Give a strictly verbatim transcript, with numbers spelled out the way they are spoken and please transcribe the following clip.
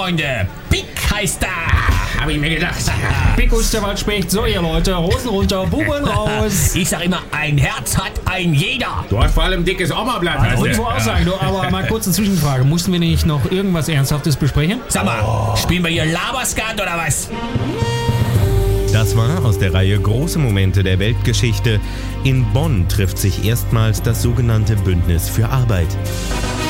Freunde. Pick heißt da. Hab ich mir gedacht. Pick aus der Waldspecht. So, ihr Leute, Hosen runter, Buben raus. Ich sag immer, ein Herz hat ein jeder. Du hast vor allem ein dickes Oma-Blatt. Das wollte ich wohl auch sagen, du, aber mal kurz eine Zwischenfrage. Mussten wir nicht noch irgendwas Ernsthaftes besprechen? Sag mal, oh. Spielen wir hier Laberskat oder was? Das war aus der Reihe Große Momente der Weltgeschichte. In Bonn trifft sich erstmals das sogenannte Bündnis für Arbeit.